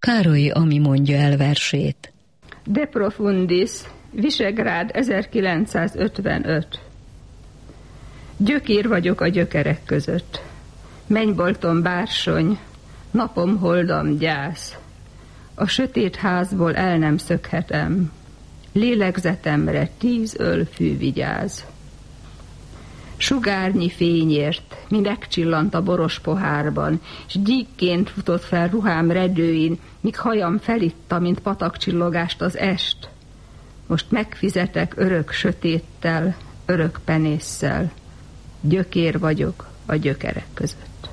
Károly Ami mondja el versét. De profundis, Visegrád 1955. Gyökér vagyok a gyökerek között. Mennyboltom bársony, napom holdam gyász. A sötét házból el nem szökhetem. Lélegzetemre 10 ölfű vigyáz. Sugárnyi fényért, mi megcsillant a boros pohárban, s gyíkként futott fel ruhám redőin, míg hajam felitta, mint patakcsillogást az est. Most megfizetek örök sötéttel, örök penésszel. Gyökér vagyok a gyökerek között.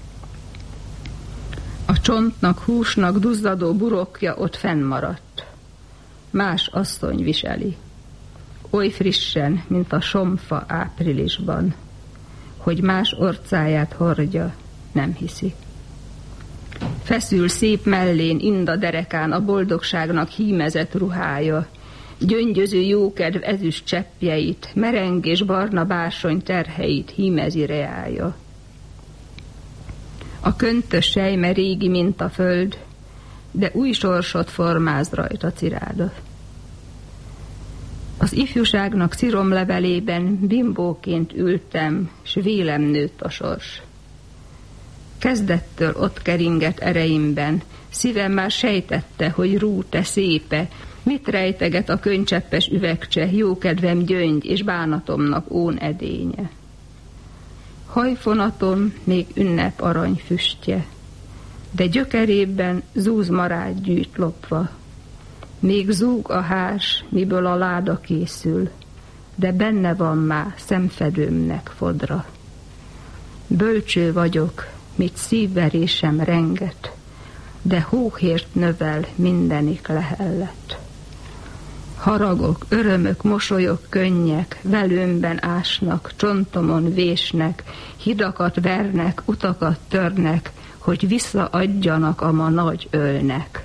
A csontnak, húsnak duzzadó burokja ott fennmaradt. Más asszony viseli. Oly frissen, mint a somfa áprilisban, hogy más orcáját hordja, nem hiszi. Feszül szép mellén, inda derekán a boldogságnak hímezett ruhája, gyöngyöző jókedv ezüst cseppjeit, mereng és barna bársony terheit hímezi reája. A köntös sejme régi, mint a föld, de új sorsot formáz rajta ciráda. Az ifjúságnak ciromlevelében bimbóként ültem, s vélem nőtt a sors. Kezdettől ott keringett ereimben, szívem már sejtette, hogy rú, te szépe, mit rejteget a könycseppes üvegcse, jókedvem gyöngy és bánatomnak ón edénye. Hajfonatom még ünnep arany füstje, de gyökerében zúz marád gyűjt lopva. Még zúg a ház, miből a láda készül, de benne van már szemfedőmnek fodra. Bölcső vagyok, mit szívverésem renget, de hóhért növel mindenik lehellet. Haragok, örömök, mosolyok, könnyek, velőmben ásnak, csontomon vésnek, hidakat vernek, utakat törnek, hogy visszaadjanak a ma nagy ölnek.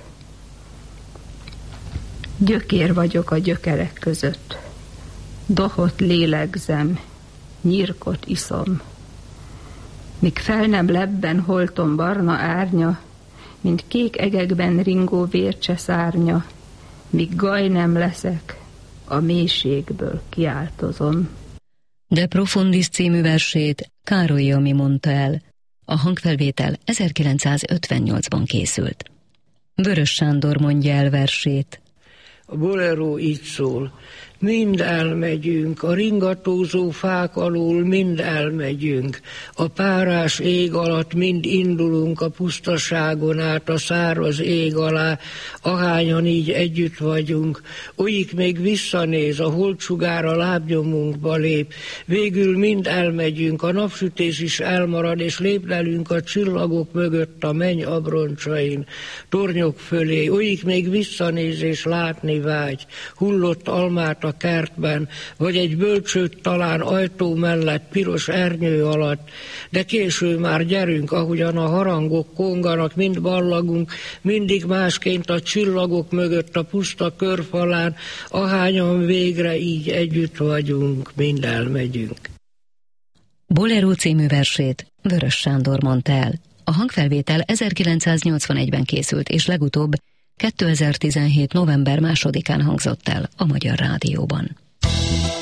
Gyökér vagyok a gyökerek között. Dohot lélegzem, nyírkot iszom. Míg fel nem lebben holtom barna árnya, mint kék egekben ringó vércse szárnya, míg gaj nem leszek, a mélységből kiáltozom. De profundis című versét Károly Ami mondta el. A hangfelvétel 1958-ban készült. Vörös Sándor mondja el versét. A bolero így szól. Mind elmegyünk, a ringatózó fák alól mind elmegyünk, a párás ég alatt mind indulunk a pusztaságon át a száraz ég alá, ahányan így együtt vagyunk, olyik még visszanéz, a holdsugár a lábnyomunkba lép, végül mind elmegyünk, a napsütés is elmarad, és lépnelünk a csillagok mögött a menny abroncsain, tornyok fölé, olyik még visszanéz és látni vágy, hullott almát a kertben, vagy egy bölcsőt talán ajtó mellett, piros ernyő alatt, de késő már gyerünk, ahogyan a harangok konganak, mind ballagunk, mindig másként a csillagok mögött a puszta körfalán, ahányan végre így együtt vagyunk, mind elmegyünk. Bolero című versét Vörös Sándor mondta el. A hangfelvétel 1981-ben készült, és legutóbb 2017. november 2-án hangzott el a Magyar Rádióban.